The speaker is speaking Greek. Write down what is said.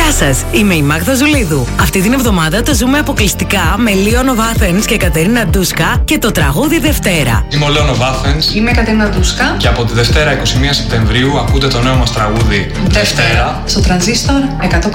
Γεια σας, είμαι η Μάγδα Ζουλίδου. Αυτή την εβδομάδα το ζούμε αποκλειστικά με Leon of Athens και Κατερίνα Ντούσκα και το τραγούδι Δευτέρα. Είμαι ο Leon of Athens. Είμαι η Κατερίνα Ντούσκα. Και από τη Δευτέρα 21 Σεπτεμβρίου ακούτε το νέο μας τραγούδι Δευτέρα στο Τρανζίστορ 100,3.